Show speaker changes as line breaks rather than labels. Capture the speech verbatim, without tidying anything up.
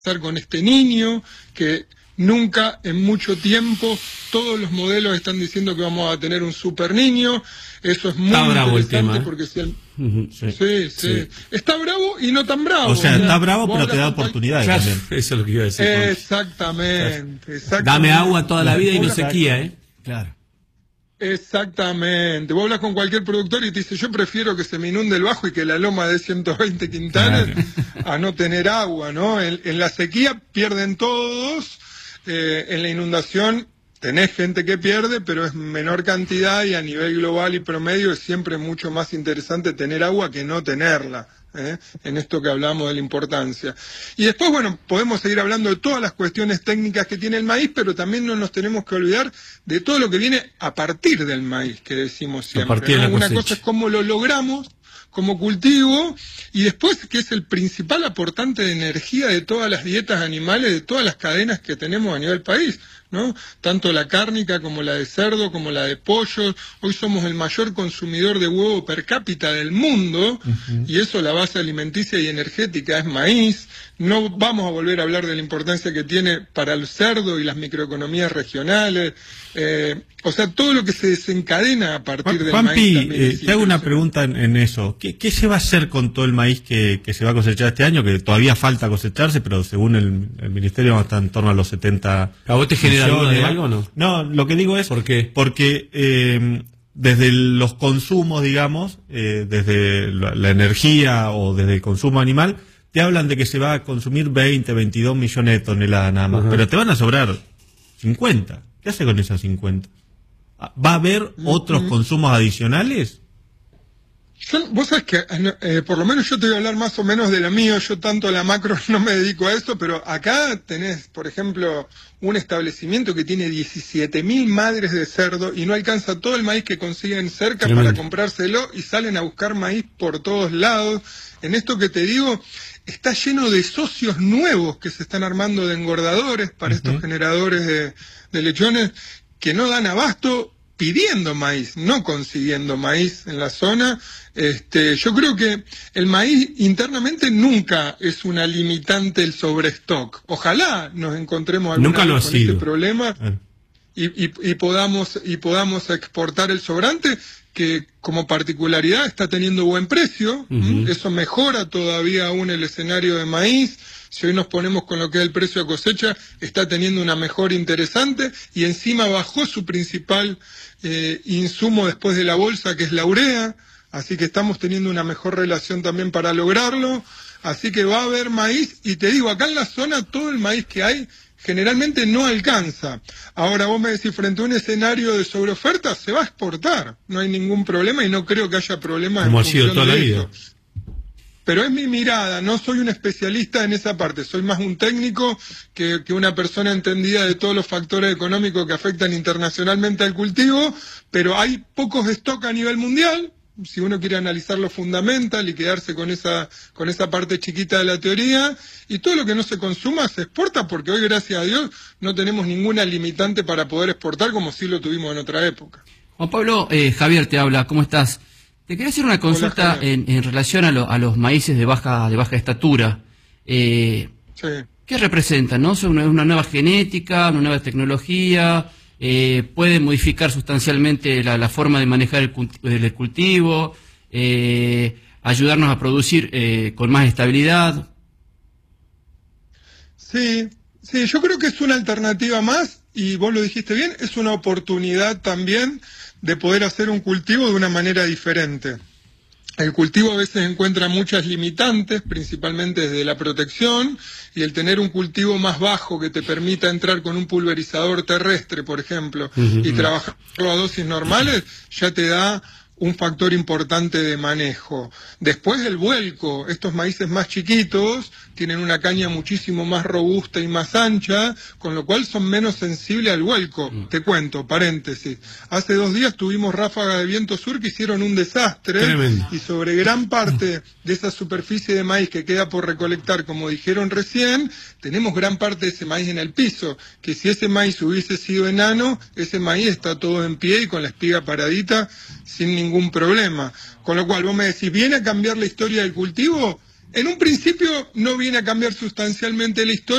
con este niño, que nunca en mucho tiempo todos los modelos están diciendo que vamos a tener un super niño. Eso es muy
está bravo el tema, ¿eh?
Porque si el...
uh-huh, sí,
sí, sí. sí. Está bravo y no tan bravo.
O sea, está bravo, pero te da oportunidades
claro,
también.
Eso es lo que iba a decir.
Exactamente, exactamente.
Dame agua toda la vida y no sequía, ¿eh?
Claro.
Exactamente. Vos hablas con cualquier productor y te dice, yo prefiero que se me inunde el bajo y que la loma dé ciento veinte quintales claro. a no tener agua, ¿no? En, en la sequía pierden todos, eh, en la inundación tenés gente que pierde, pero es menor cantidad y a nivel global y promedio es siempre mucho más interesante tener agua que no tenerla. ¿Eh? En esto que hablamos de la importancia. Y después, bueno, podemos seguir hablando de todas las cuestiones técnicas que tiene el maíz, pero también no nos tenemos que olvidar de todo lo que viene a partir del maíz, que decimos siempre, ¿no? Una cosa es cómo lo logramos como cultivo, y después que es el principal aportante de energía de todas las dietas animales, de todas las cadenas que tenemos a nivel país, ¿no? Tanto la cárnica como la de cerdo, como la de pollo. Hoy somos el mayor consumidor de huevo per cápita del mundo, uh-huh. y eso, la base alimenticia y energética es maíz. No vamos a volver a hablar de la importancia que tiene para el cerdo y las microeconomías regionales. Eh, o sea, todo lo que se desencadena a partir Juan, del
Juanpi,
maíz.
Eh, te hago una pregunta en, en eso. ¿Qué, ¿Qué se va a hacer con todo el maíz que, que se va a cosechar este año? Que todavía falta cosecharse, pero según el, el Ministerio está en torno a los setenta.
¿A vos te genera duda de algo o no?
No, lo que digo es...
¿Por qué?
Porque eh, desde los consumos, digamos, eh, desde la, la energía o desde el consumo animal, te hablan de que se va a consumir veinte, veintidós millones de toneladas nada más, uh-huh. pero te van a sobrar cincuenta. ¿Qué hace con esas cincuenta? ¿Va a haber otros uh-huh. consumos adicionales?
Yo, vos sabés que, eh, por lo menos yo te voy a hablar más o menos de la mío, yo tanto a la macro no me dedico a eso, pero acá tenés, por ejemplo, un establecimiento que tiene diecisiete mil madres de cerdo y no alcanza todo el maíz que consiguen cerca Tremendo. Para comprárselo y salen a buscar maíz por todos lados. En esto que te digo, está lleno de socios nuevos que se están armando de engordadores para uh-huh. estos generadores de, de lechones que no dan abasto pidiendo maíz, no consiguiendo maíz en la zona. Este, yo creo que el maíz internamente nunca es una limitante el sobrestock. Ojalá nos encontremos alguna
nunca lo
vez
ha
con
sido.
este problema
ah.
y, y, y podamos y podamos exportar el sobrante, que como particularidad está teniendo buen precio. Uh-huh. Eso mejora todavía aún el escenario de maíz. Si hoy nos ponemos con lo que es el precio de cosecha, está teniendo una mejora interesante y encima bajó su principal eh, insumo después de la bolsa, que es la urea, así que estamos teniendo una mejor relación también para lograrlo, así que va a haber maíz, y te digo, acá en la zona todo el maíz que hay generalmente no alcanza. Ahora vos me decís, frente a un escenario de sobreoferta, se va a exportar, no hay ningún problema y no creo que haya problemas.
Como ha sido toda la vida.
Pero es mi mirada, no soy un especialista en esa parte, soy más un técnico que, que una persona entendida de todos los factores económicos que afectan internacionalmente al cultivo, pero hay pocos stock a nivel mundial. Si uno quiere analizarlo fundamental y quedarse con esa con esa parte chiquita de la teoría, y todo lo que no se consuma se exporta, porque hoy, gracias a Dios, no tenemos ninguna limitante para poder exportar como sí lo tuvimos en otra época.
Juan Pablo, eh, Javier te habla, ¿cómo estás? Te quería hacer una consulta Hola, en, en relación a, lo, a los maíces de baja de baja estatura. Eh, sí. ¿Qué representan? ¿No? ¿Son una, una nueva genética, una nueva tecnología? Eh, ¿Puede modificar sustancialmente la, la forma de manejar el, el cultivo? Eh, ¿Ayudarnos a producir eh, con más estabilidad?
Sí, sí, yo creo que es una alternativa más, y vos lo dijiste bien, es una oportunidad también de poder hacer un cultivo de una manera diferente. El cultivo a veces encuentra muchas limitantes, principalmente desde la protección, y el tener un cultivo más bajo que te permita entrar con un pulverizador terrestre, por ejemplo, uh-huh. y trabajarlo a dosis normales, ya te da un factor importante de manejo. Después el vuelco, estos maíces más chiquitos tienen una caña muchísimo más robusta y más ancha, con lo cual son menos sensibles al vuelco. Mm. Te cuento, paréntesis. Hace dos días tuvimos ráfagas de viento sur que hicieron un desastre. Tremendo. Y sobre gran parte de esa superficie de maíz que queda por recolectar, como dijeron recién, tenemos gran parte de ese maíz en el piso, que si ese maíz hubiese sido enano, ese maíz está todo en pie y con la espiga paradita sin ningún problema. Con lo cual vos me decís, ¿viene a cambiar la historia del cultivo? en un principio no viene a cambiar sustancialmente la historia.